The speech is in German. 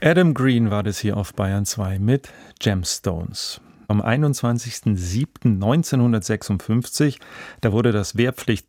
Adam Green war das hier auf Bayern 2 mit Gemstones. Am 21.07.1956, da wurde das Wehrpflichtgesetz